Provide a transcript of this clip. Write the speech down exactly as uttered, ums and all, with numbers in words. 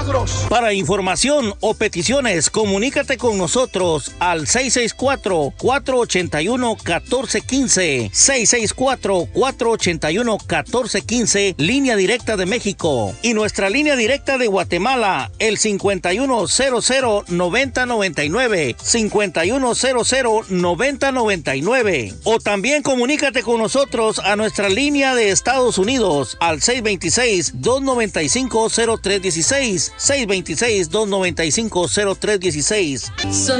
milagros. Para información o peticiones, comunícate con nosotros al seis seis cuatro, cuatro ocho uno, uno cuatro uno cinco, seis seis cuatro, cuatro ocho uno, uno cuatro uno cinco, línea directa de México, y nuestra línea directa de Guatemala, el cincuenta y uno cero cero, noventa noventa y nueve, cincuenta y uno cero cero, noventa noventa y nueve. O también comunícate con nosotros a nuestra línea de Estados Unidos al seis dos seis, dos nueve cinco, cero tres uno seis, seis dos seis, dos nueve cinco, cero tres uno seis.